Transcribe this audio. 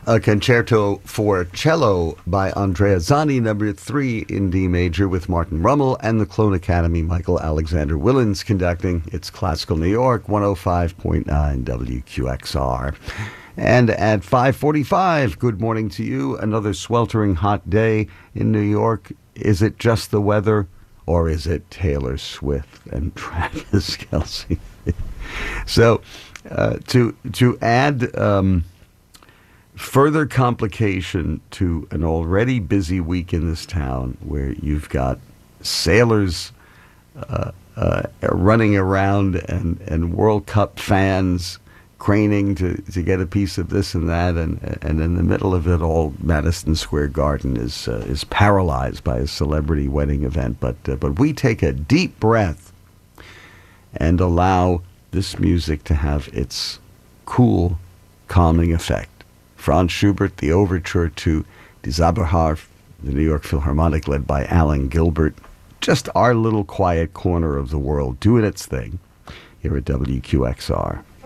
a concerto for cello by Andrea Zani, number 3 in D major, with Martin Rummel and the Clone Academy, Michael Alexander Willens conducting. It's Classical New York, 105.9 WQXR. And at 5:45, good morning to you. Another sweltering hot day in New York. Is it just the weather, or is it Taylor Swift and Travis Kelce? So, to add further complication to an already busy week in this town, where you've got sailors running around and World Cup fans craning to get a piece of this and that, and in the middle of it all, Madison Square Garden is paralyzed by a celebrity wedding event. But we take a deep breath and allow this music to have its cool, calming effect. Franz Schubert, the overture to Die Zauberharfe, the New York Philharmonic, led by Alan Gilbert. Just our little quiet corner of the world doing its thing here at WQXR.